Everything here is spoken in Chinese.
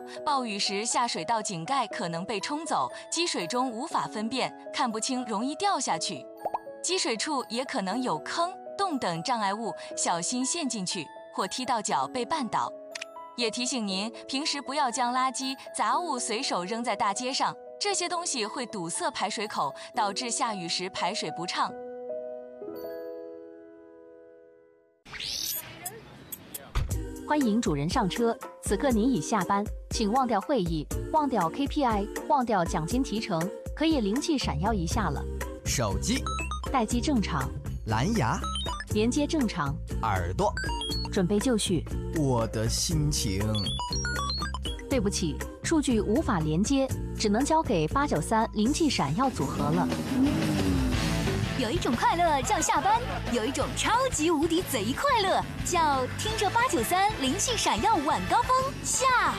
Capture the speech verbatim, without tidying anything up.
暴雨时下水道井盖可能被冲走，积水中无法分辨，看不清，容易掉下去。积水处也可能有坑、洞等障碍物，小心陷进去或踢到脚被绊倒。也提醒您，平时不要将垃圾、杂物随手扔在大街上，这些东西会堵塞排水口，导致下雨时排水不畅。 欢迎主人上车，此刻您已下班，请忘掉会议，忘掉 K P I， 忘掉奖金提成，可以灵气闪耀一下了。 手机待机正常， 蓝牙连接正常， 耳朵准备就绪。 我的心情， 对不起，数据无法连接，只能交给八九三灵气闪耀组合了。 有一种快乐叫下班，有一种超级无敌贼快乐叫听着八九三灵气闪耀晚高峰下